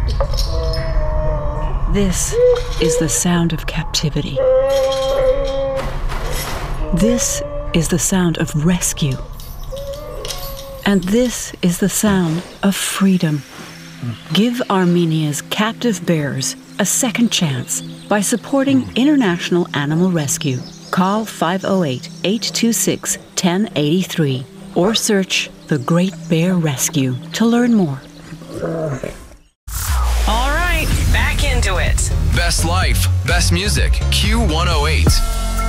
This is the sound of captivity. This is the sound of rescue. And this is the sound of freedom. Give Armenia's captive bears a second chance by supporting International Animal Rescue. Call 508-826-1083 or search The Great Bear Rescue to learn more. All right, back into it. Best life, best music, Q108.